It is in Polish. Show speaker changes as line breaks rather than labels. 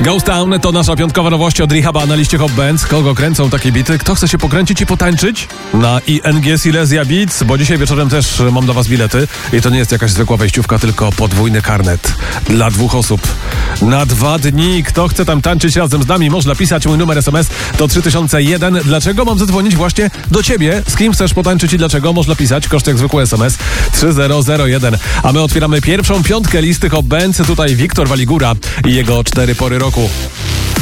Ghost Town to nasza piątkowa nowość od Rehaba na liście Hot Bands. Kogo kręcą takie bity? Kto chce się pokręcić i potańczyć? Na ING Silesia Beats, bo dzisiaj wieczorem też mam dla was bilety. I to nie jest jakaś zwykła wejściówka, tylko podwójny karnet. Dla 2 osób. Na 2 dni. Kto chce tam tańczyć razem z nami? Można pisać. Mój numer SMS to 3001. Dlaczego mam zadzwonić właśnie do ciebie? Z kim chcesz potańczyć i dlaczego? Można pisać. Koszt jak zwykły SMS 3001. A my otwieramy pierwszą piątkę listy Hot Bands. Tutaj Wiktor Waligura i jego 4 pory roku.